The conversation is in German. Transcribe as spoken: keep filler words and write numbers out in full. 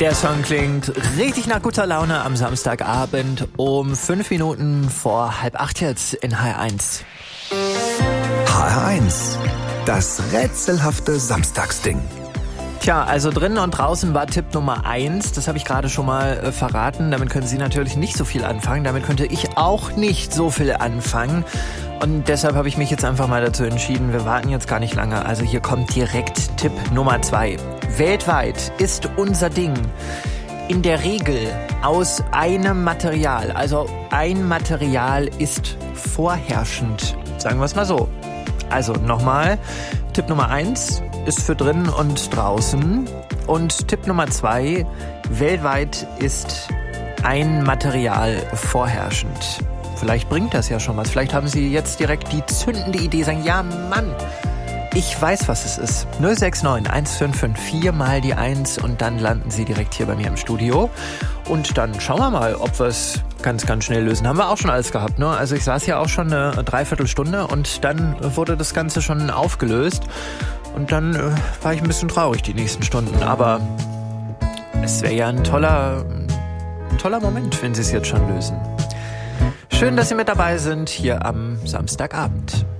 Der Song klingt richtig nach guter Laune am Samstagabend um fünf Minuten vor halb acht jetzt in H R eins. H R eins, das rätselhafte Samstagsding. Tja, also drinnen und draußen war Tipp Nummer eins. Das habe ich gerade schon mal äh, verraten. Damit können Sie natürlich nicht so viel anfangen. Damit könnte ich auch nicht so viel anfangen. Und deshalb habe ich mich jetzt einfach mal dazu entschieden, wir warten jetzt gar nicht lange. Also hier kommt direkt Tipp Nummer zwei. Weltweit ist unser Ding in der Regel aus einem Material. Also ein Material ist vorherrschend. Sagen wir es mal so. Also nochmal, Tipp Nummer eins ist für drinnen und draußen. Und Tipp Nummer zwei, weltweit ist ein Material vorherrschend. Vielleicht bringt das ja schon was. Vielleicht haben Sie jetzt direkt die zündende Idee, sagen, ja Mann, ich weiß, was es ist. null sechs neun eins fünf fünf vier mal die eins und dann landen Sie direkt hier bei mir im Studio. Und dann schauen wir mal, ob wir es ganz, ganz schnell lösen. Haben wir auch schon alles gehabt, ne? Also ich saß ja auch schon eine Dreiviertelstunde und dann wurde das Ganze schon aufgelöst. Und dann äh, war ich ein bisschen traurig die nächsten Stunden. Aber es wäre ja ein toller, ein toller Moment, wenn Sie es jetzt schon lösen. Schön, dass Sie mit dabei sind hier am Samstagabend.